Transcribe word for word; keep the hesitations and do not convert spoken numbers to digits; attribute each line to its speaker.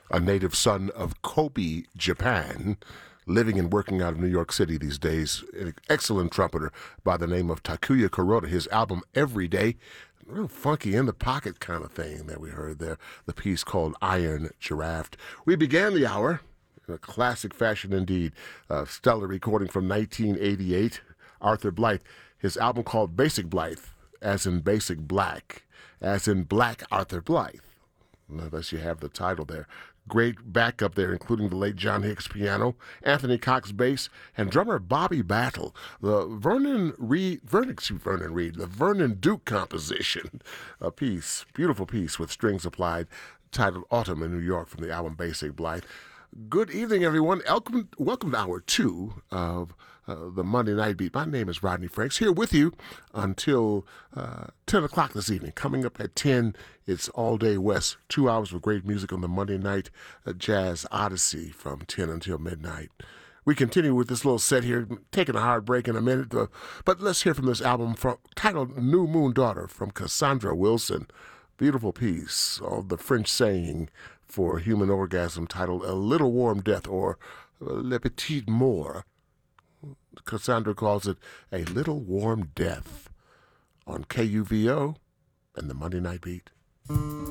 Speaker 1: a native son of Kobe, Japan, living and working out of New York City these days. An excellent trumpeter by the name of Takuya Kuroda. His album Every Day, real funky in the pocket kind of thing that we heard there. The piece called Iron Giraffe. We began the hour in a classic fashion indeed. A stellar recording from nineteen eighty-eight. Arthur Blythe, his album called Basic Blythe, as in Basic Black, as in Black Arthur Blythe. Unless you have the title there. Great backup there, including the late John Hicks piano, Anthony Cox bass, and drummer Bobby Battle. The Vernon Reed, Vernon, excuse, Vernon Reed, the Vernon Duke composition, a piece, beautiful piece with strings applied, titled Autumn in New York from the album Basic Blythe. Good evening, everyone. Welcome, welcome to hour two of uh, the Monday Night Beat. My name is Rodney Franks, here with you until uh, ten o'clock this evening. Coming up at ten, it's All Day West, two hours of great music on the Monday Night uh, Jazz Odyssey from ten until midnight. We continue with this little set here, taking a hard break in a minute, uh, but let's hear from this album from, titled New Moon Daughter from Cassandra Wilson. Beautiful piece of the French saying for human orgasm titled A Little Warm Death, or Le Petit Mort. Cassandra calls it A Little Warm Death on K U V O and the Monday Night Beat.